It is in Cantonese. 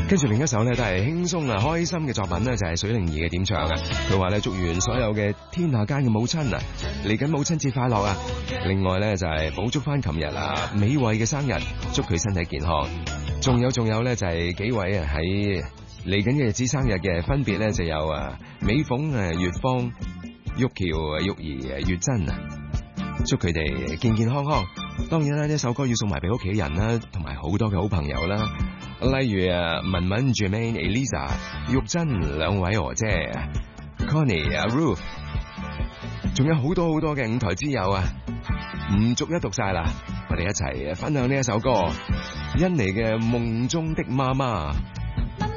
跟住另一首咧都係輕鬆啊開心嘅作品咧，就係水靈兒嘅點唱啊。佢話咧祝願所有嘅天下間嘅母親啊，嚟緊母親節快樂啊！另外咧就係補祝翻琴日啊美慧嘅生日，祝佢身體健康。仲有咧就係幾位啊喺嚟緊嘅日子生日嘅，分別咧就有啊美鳳啊、月芳、玉橋、玉兒、月珍啊，祝佢哋健健康康。當然啦，呢首歌要送埋俾屋企人啦，同埋好多嘅好朋友啦。例如啊，文文、Jermaine、Elisa、玉珍兩位娥姐、Connie、Ruth， 仲有好多嘅舞台之友啊，唔逐一讀晒啦。我哋一齊分享呢一首歌，甄妮嘅《夢中的媽媽》。